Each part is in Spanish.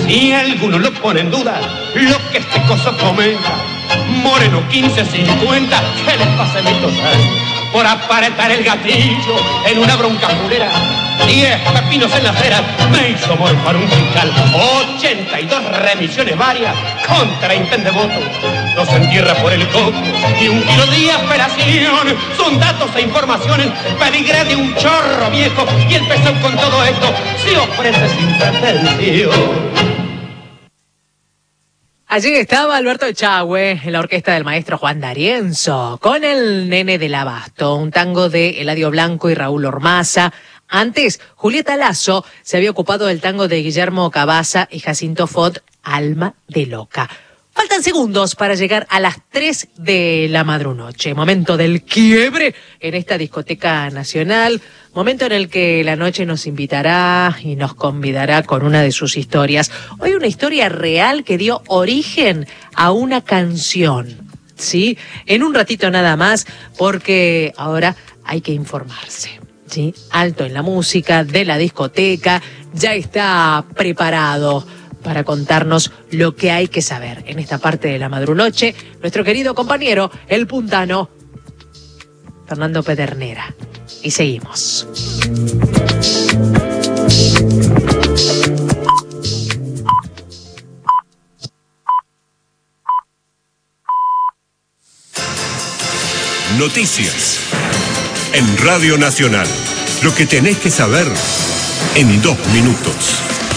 Ni alguno lo pone en duda lo que este coso comenta. Moreno 1550, ¿qué les pasa, mi total? Por apretar el gatillo en una bronca culera. 10 pepinos en la acera me hizo morfar un fiscal. 82 remisiones varias contra intende votos. Los entierra por el coco y 1 kilo de apelación. Son datos e informaciones, pedigré de un chorro viejo. Y el pesón con todo esto se ofrece sin pretensión. Allí estaba Alberto Echagüe en la orquesta del maestro Juan D'Arienzo, con el Nene del Abasto, un tango de Eladio Blanco y Raúl Ormaza. Antes, Julieta Lazo se había ocupado del tango de Guillermo Cabaza y Jacinto Font, Alma de Loca. Faltan segundos para llegar a las 3 de la madrunoche, momento del quiebre en esta discoteca nacional, momento en el que la noche nos invitará y nos convidará con una de sus historias. Hoy una historia real que dio origen a una canción, ¿sí? En un ratito nada más, porque ahora hay que informarse, ¿sí? Alto en la música de la discoteca, ya está preparado para contarnos lo que hay que saber en esta parte de la madrunoche, nuestro querido compañero, el puntano, Fernando Pedernera. Y seguimos. Noticias en Radio Nacional. Lo que tenés que saber en 2 minutos.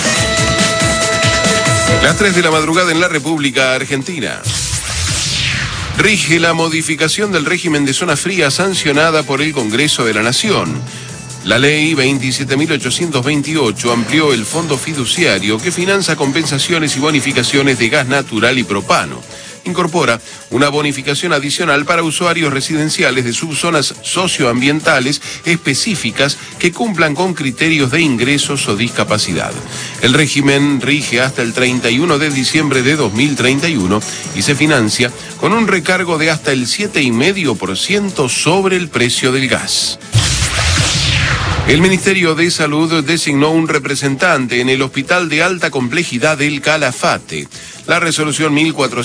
Las 3 de la madrugada en la República Argentina. Rige la modificación del régimen de zona fría sancionada por el Congreso de la Nación. La ley 27.828 amplió el fondo fiduciario que finanza compensaciones y bonificaciones de gas natural y propano. Incorpora una bonificación adicional para usuarios residenciales de subzonas socioambientales específicas que cumplan con criterios de ingresos o discapacidad. El régimen rige hasta el 31 de diciembre de 2031 y se financia con un recargo de hasta el 7,5% sobre el precio del gas. El Ministerio de Salud designó un representante en el Hospital de Alta Complejidad del Calafate. La resolución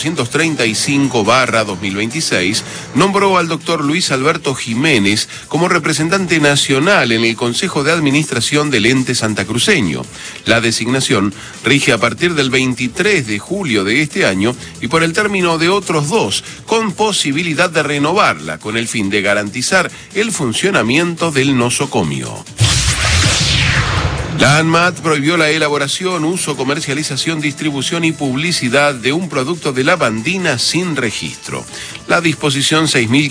1435/2026 nombró al doctor Luis Alberto Jiménez como representante nacional en el Consejo de Administración del ente santacruceño. La designación rige a partir del 23 de julio de este año y por el término de otros 2, con posibilidad de renovarla con el fin de garantizar el funcionamiento del nosocomio. La ANMAT prohibió la elaboración, uso, comercialización, distribución y publicidad de un producto de lavandina sin registro. La disposición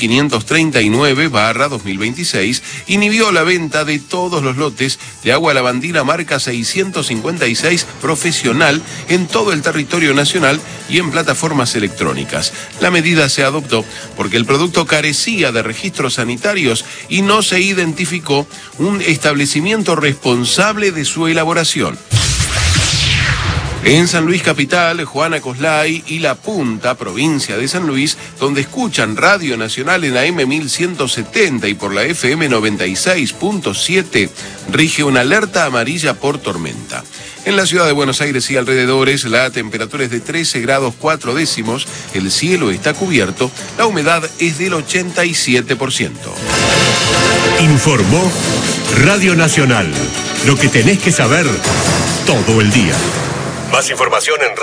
6539/2026 inhibió la venta de todos los lotes de agua lavandina marca 656 profesional en todo el territorio nacional y en plataformas electrónicas. La medida se adoptó porque el producto carecía de registros sanitarios y no se identificó un establecimiento responsable de su elaboración. En San Luis Capital, Juana Coslay y La Punta, provincia de San Luis, donde escuchan Radio Nacional en la AM1170 y por la FM 96.7, rige una alerta amarilla por tormenta. En la ciudad de Buenos Aires y alrededores, la temperatura es de 13 grados 4 décimos, el cielo está cubierto, la humedad es del 87%. Informó Radio Nacional. Lo que tenés que saber todo el día. Más información en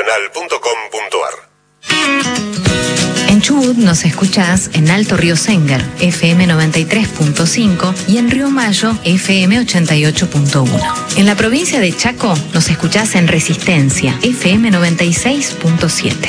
radionacional.com.ar. En Chubut nos escuchás en Alto Río Sengar, FM 93.5 y en Río Mayo, FM 88.1. En la provincia de Chaco nos escuchás en Resistencia, FM 96.7.